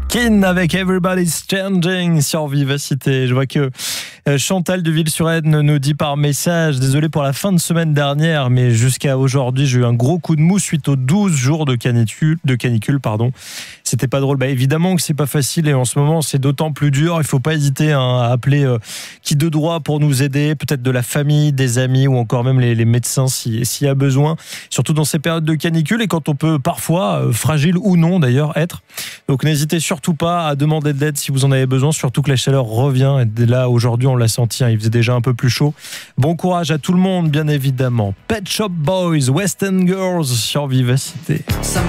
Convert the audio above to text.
Kin avec Everybody's Changing sur Vivacité. Je vois que Chantal de Ville-sur-Aisne nous dit par message: désolé pour la fin de semaine dernière, mais jusqu'à aujourd'hui, j'ai eu un gros coup de mou suite aux 12 jours de canicule. C'était pas drôle. Évidemment que c'est pas facile et en ce moment, c'est d'autant plus dur. Il faut pas hésiter à appeler qui de droit pour nous aider, peut-être de la famille, des amis ou encore même les médecins s'il y a besoin, surtout dans ces périodes de canicule et quand on peut parfois, fragile ou non d'ailleurs, être. Donc n'hésitez surtout pas à demander de l'aide si vous en avez besoin, surtout que la chaleur revient. Et là, aujourd'hui, on l'a senti, il faisait déjà un peu plus chaud. Bon courage à tout le monde, bien évidemment. Pet Shop Boys, West End Girls sur Vivacité.